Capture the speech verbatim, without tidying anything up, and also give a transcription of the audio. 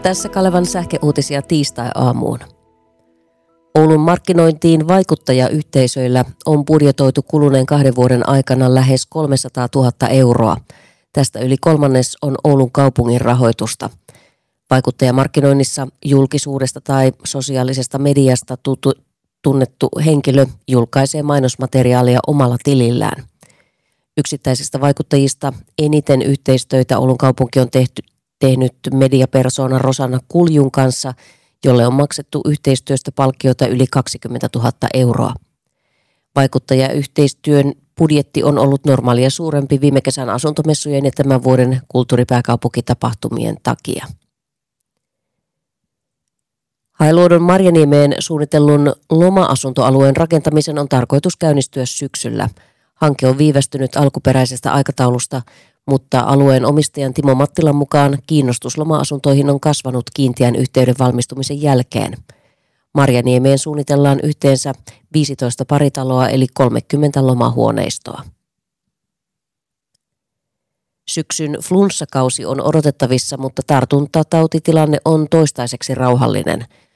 Tässä Kalevan sähkeuutisia tiistai-aamuun. Oulun markkinointiin vaikuttajayhteisöillä on budjetoitu kuluneen kahden vuoden aikana lähes kolmesataatuhatta euroa. Tästä yli kolmannes on Oulun kaupungin rahoitusta. Vaikuttajamarkkinoinnissa julkisuudesta tai sosiaalisesta mediasta tutu, tunnettu henkilö julkaisee mainosmateriaalia omalla tilillään. Yksittäisistä vaikuttajista eniten yhteistöitä Oulun kaupunki on tehty, tehnyt mediapersona Rosanna Kuljun kanssa, jolle on maksettu yhteistyöstä palkkiota yli kaksikymmentätuhatta euroa. Vaikuttajayhteistyön budjetti on ollut normaalia suurempi viime kesän asuntomessujen ja tämän vuoden kulttuuripääkaupunkitapahtumien takia. Hailuodon Marjaniemeen suunnitellun loma-asuntoalueen rakentamisen on tarkoitus käynnistyä syksyllä. Hanke on viivästynyt alkuperäisestä aikataulusta, mutta alueen omistajan Timo Mattilan mukaan kiinnostus loma-asuntoihin on kasvanut kiinteän yhteyden valmistumisen jälkeen. Marjaniemeen suunnitellaan yhteensä viisitoista paritaloa eli kolmekymmentä lomahuoneistoa. Syksyn flunssakausi on odotettavissa, mutta tartuntatautitilanne on toistaiseksi rauhallinen.